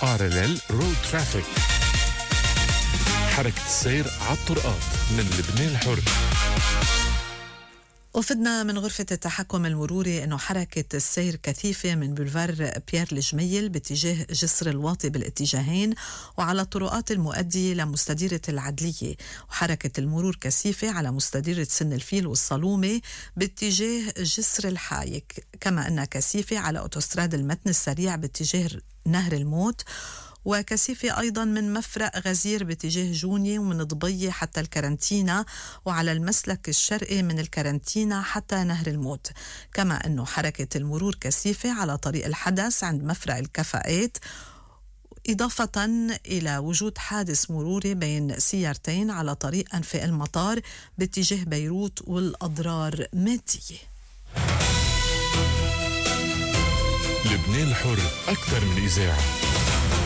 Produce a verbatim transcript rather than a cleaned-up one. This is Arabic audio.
Parallel Road Traffic. حركة السير على الطرقات من لبنان الحر. وفدنا من غرفة التحكم المروري أنه حركة السير كثيفة من بولفار بيير الجميل باتجاه جسر الواطي بالاتجاهين وعلى الطرقات المؤدية لمستديرة العدلية، وحركة المرور كثيفة على مستديرة سن الفيل والصلومة باتجاه جسر الحايك، كما أنها كثيفة على أوتوستراد المتن السريع باتجاه نهر الموت، وكثيفة أيضا من مفرق غزير باتجاه جوني ومن ضبية حتى الكارنتينا، وعلى المسلك الشرقي من الكارنتينا حتى نهر الموت. كما أنه حركة المرور كثيفة على طريق الحدث عند مفرق الكفاءات، إضافة إلى وجود حادث مروري بين سيارتين على طريق أنفاق المطار باتجاه بيروت والأضرار مادية. لبنان الحر أكثر من إذاعة.